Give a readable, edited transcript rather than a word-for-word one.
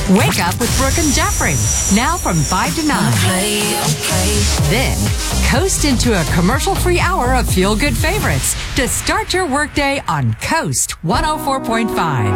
Wake up with Brooke and Jeffrey. Now from 5 to 9. Then, coast into a commercial-free hour of feel-good favorites to start your workday on Coast 104.5.